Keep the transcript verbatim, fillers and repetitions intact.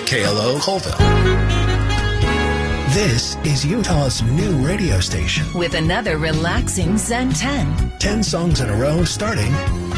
K L O Colville. This is Utah's new radio station. With another relaxing Zen ten. Ten songs in a row starting